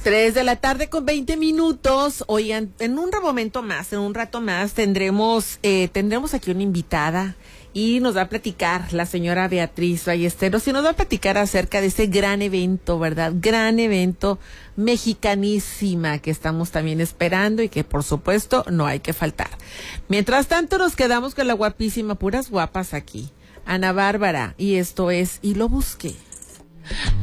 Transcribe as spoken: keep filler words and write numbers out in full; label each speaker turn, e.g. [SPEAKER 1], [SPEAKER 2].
[SPEAKER 1] Tres de la tarde con veinte minutos. Oigan, en un momento más, en un rato más, tendremos, eh, tendremos aquí una invitada y nos va a platicar la señora Beatriz Ballesteros y nos va a platicar acerca de ese gran evento, ¿verdad? Gran evento mexicanísima que estamos también esperando y que por supuesto no hay que faltar. Mientras tanto nos quedamos con la guapísima, puras guapas aquí, Ana Bárbara, y esto es Y lo busqué.